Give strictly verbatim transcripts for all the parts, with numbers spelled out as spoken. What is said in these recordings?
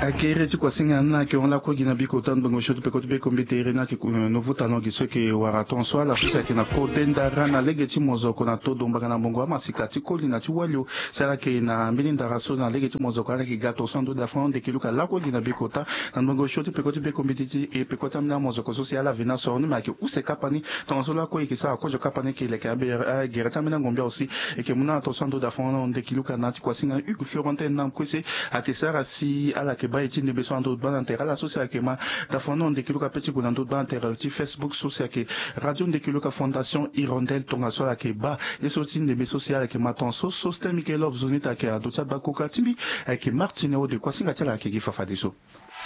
Akere tu kwa singa na ke on la ko gina biko tan bango shoto pe ko be kombite rena ke novo talon ki so ke waraton so la fusa ke na ko denda rana lege ti mozo ko na to domba na bongo masika ti ko lina ti walio sala ke na milinda raso na lege ti mozo ko ala ke gato sondo da fond de ke luka la ko gina biko ta na bango shoto pe ko be kombite ti e pe ko tam na mozo ko so si ala vina so no ma ke use kapani ton so la ko e ke sa ko jo kapani ke le ke be gera tam na ngombia aussi e ke muna to sondo da fond de ke luka na ti kwa singa u fiorentin na ko se ate sara si ala ke ba eti ne beso ando ban antera la social ke ma da fondo de kiluka petit gunando ban antera ti Facebook social ke radio de kiluka fondation Hirondelle tonga so la ke ba yeso ti ne beso social ke ma ton so système ke lob zonita ke ado chat ba ko ka timbi ke Martineo de kwa singa tela ke gi fafa de so.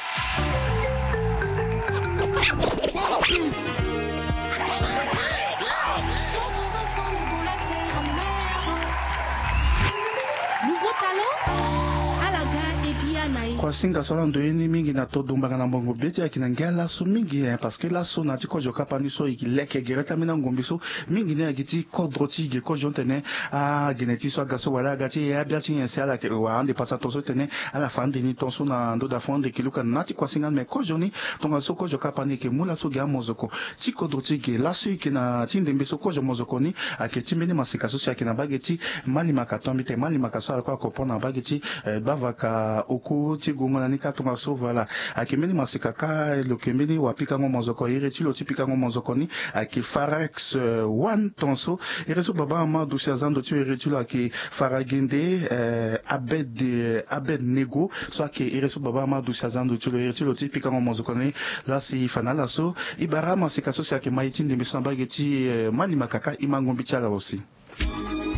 Kwa singa sola ndo eni mingi na to dombanga na mbongo beti ya kina ngela so mingi eh, parce que la so na ti ko jo kapani so iki leke gereta mina ngombi so mingi ne agiti kodroti ge ko jontene a geneti so gaso wala gati ya biati yense ala ke wa ande pasa to so tene ala fan de ni ton so na ndo da fond de kiluka na ti kwa singa me ko joni tonga so ko jo kapani ke mula so ga mozoko ti kodroti ge la so iki na ti ndembe so ko jo mozoko ni ake ti meni masika so ya kina bageti mali makatombi te mali makaso ala ko ko na bageti eh, bavaka oku ti gongo na nika tonga so voilà akemeni masika ka lo kemeni wapika ngo mozoko ireti lo tipika ngo mozoko ni aki Farax uh, one tonso ireso baba ma do shazando ti ireti lo aki Faragende uh, abed uh, abed nego so aki ireso baba ma do shazando ti lo ireti lo tipika ngo mozoko ni la si fanala so ibara masika so si aki maiti ndembe so bageti uh, mali makaka imangombi chala aussi.